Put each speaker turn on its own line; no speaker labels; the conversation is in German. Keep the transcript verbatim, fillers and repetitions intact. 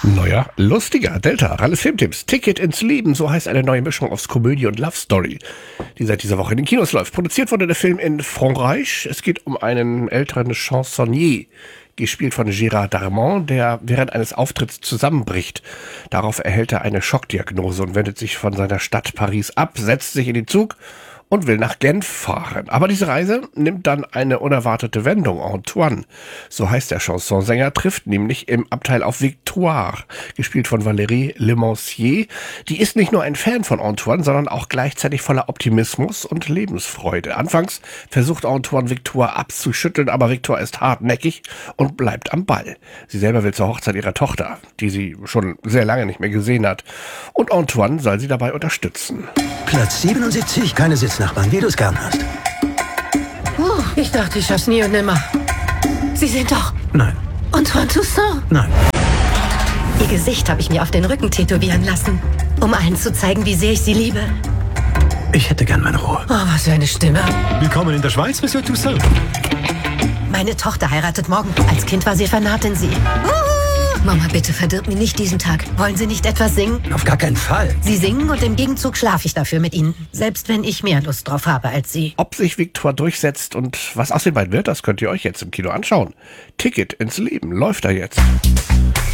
Neuer, lustiger Delta, Ralles Filmtipps. Ticket ins Leben, so heißt eine neue Mischung aus Komödie und Love Story, die seit dieser Woche in den Kinos läuft. Produziert wurde der Film in Frankreich. Es geht um einen älteren Chansonnier, gespielt von Gérard Darmon, der während eines Auftritts zusammenbricht. Darauf erhält er eine Schockdiagnose und wendet sich von seiner Stadt Paris ab, setzt sich in den Zug und will nach Genf fahren. Aber diese Reise nimmt dann eine unerwartete Wendung. Antoine, so heißt der Chansonsänger, trifft nämlich im Abteil auf Victoire, gespielt von Valérie Lemonnier. Die ist nicht nur ein Fan von Antoine, sondern auch gleichzeitig voller Optimismus und Lebensfreude. Anfangs versucht Antoine Victoire abzuschütteln, aber Victoire ist hartnäckig und bleibt am Ball. Sie selber will zur Hochzeit ihrer Tochter, die sie schon sehr lange nicht mehr gesehen hat. Und Antoine soll sie dabei unterstützen.
Platz siebenundsiebzig, keine Sitznachbarn, wie du es gern hast.
Oh, ich dachte, ich schaff's nie und nimmer. Sie sind doch...
Nein.
Antoine Toussaint.
Nein.
Ihr Gesicht habe ich mir auf den Rücken tätowieren lassen, um allen zu zeigen, wie sehr ich sie liebe.
Ich hätte gern meine Ruhe.
Oh, was für eine Stimme.
Willkommen in der Schweiz, Monsieur Toussaint.
Meine Tochter heiratet morgen. Als Kind war sie vernarrt in sie. Mama, bitte verdirb mir nicht diesen Tag. Wollen Sie nicht etwas singen?
Auf gar keinen Fall.
Sie singen und im Gegenzug schlafe ich dafür mit Ihnen. Selbst wenn ich mehr Lust drauf habe als Sie.
Ob sich Victoire durchsetzt und was aus den beiden wird, das könnt ihr euch jetzt im Kino anschauen. Ticket ins Leben läuft da jetzt.